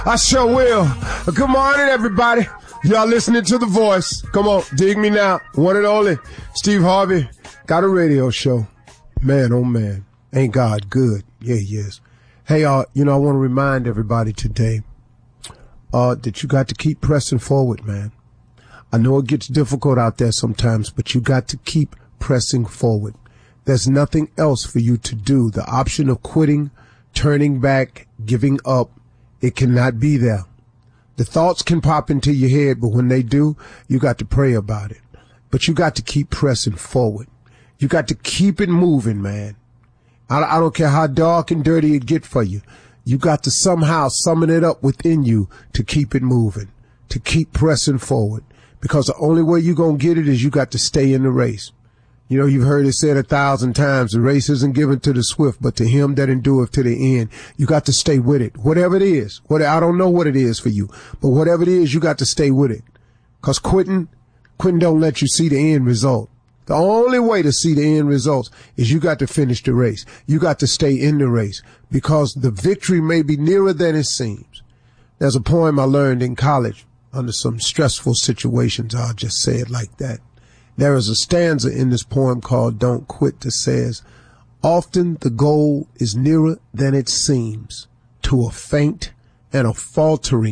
I sure will. Good morning, everybody. Y'all listening to The Voice. Come on, dig me now. One and only Steve Harvey got a radio show. Man, oh man, ain't God good? Yeah, he is. Hey, I want to remind everybody today that you got to keep pressing forward, man. I know it gets difficult out there sometimes, but you got to keep pressing forward. There's nothing else for you to do. The option of quitting, turning back, giving up, it cannot be there. The thoughts can pop into your head, but when they do, you got to pray about it. But you got to keep pressing forward. You got to keep it moving, man. I don't care how dark and dirty it get for you. You got to somehow summon it up within you to keep it moving, to keep pressing forward. Because the only way you're going to get it is you got to stay in the race. You know, you've heard it said 1,000 times, the race isn't given to the swift, but to him that endureth to the end. You got to stay with it, whatever it is. I don't know what it is for you, but whatever it is, you got to stay with it. Because quitting don't let you see the end result. The only way to see the end results is you got to finish the race. You got to stay in the race because the victory may be nearer than it seems. There's a poem I learned in college under some stressful situations. I'll just say it like that. There is a stanza in this poem called Don't Quit that says, often the goal is nearer than it seems to a faint and a faltering